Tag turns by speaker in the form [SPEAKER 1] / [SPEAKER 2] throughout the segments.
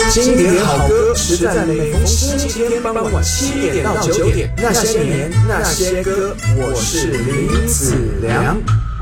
[SPEAKER 1] 经典好歌实在每逢星期天傍晚7点到9点，那些年那些歌，我是林子良。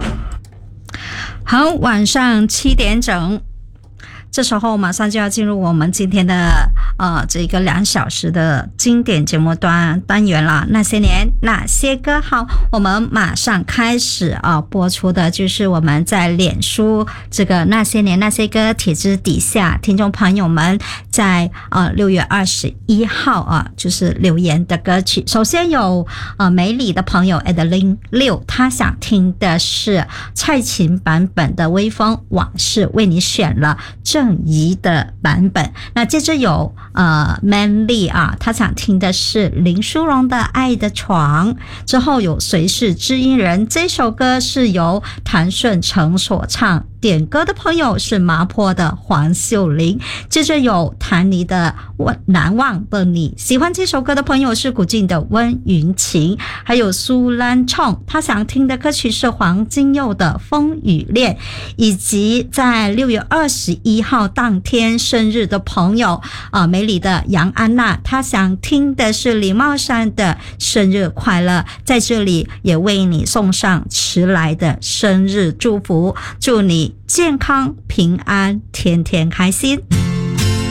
[SPEAKER 2] 好，晚上7点整，这时候马上就要进入我们今天的这个2小时的经典节目单元了。那些年那些歌，好，我们马上开始播出的就是我们在脸书这个那些年那些歌帖子底下，听众朋友们在6月21号就是留言的歌曲。首先有梅里的朋友 Adeline 他想听的是蔡琴版本的《微风往事》，为你选了郑怡的版本。那接着有Manly 他想听的是林淑荣的《爱的床》，之后有谁是知音人，这首歌是由谭顺成所唱，点歌的朋友是麻坡的黄秀玲。接着有谭妮的难忘的你，喜欢这首歌的朋友是古晋的温云晴，还有苏兰冲，他想听的歌曲是黄金佑的风雨恋，以及在6月21号当天生日的朋友梅里的杨安娜，他想听的是李茂山的生日快乐，在这里也为你送上迟来的生日祝福，祝你健康平安，天天开心。